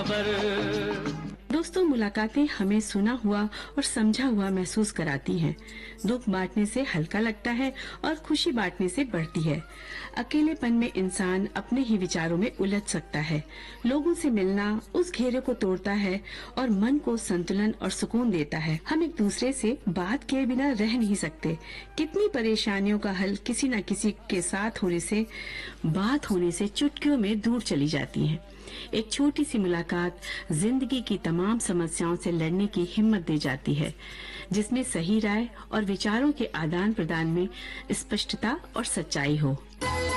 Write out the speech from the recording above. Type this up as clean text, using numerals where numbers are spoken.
न्योछावर। दोस्तों, मुलाकातें हमें सुना हुआ और समझा हुआ महसूस कराती हैं। दुख बांटने से हल्का लगता है और खुशी बांटने से बढ़ती है। अकेलेपन में इंसान अपने ही विचारों में उलझ सकता है। लोगों से मिलना उस घेरे को तोड़ता है और मन को संतुलन और सुकून देता है। हम एक दूसरे से बात किए बिना रह नहीं सकते। कितनी परेशानियों का हल किसी न किसी के साथ होने से, बात होने से चुटकियों में दूर चली जाती है। एक छोटी सी मुलाकात जिंदगी की तमाम समस्याओं से लड़ने की हिम्मत दे जाती है, जिसमें सही राय और विचारों के आदान प्रदान में स्पष्टता और सच्चाई हो।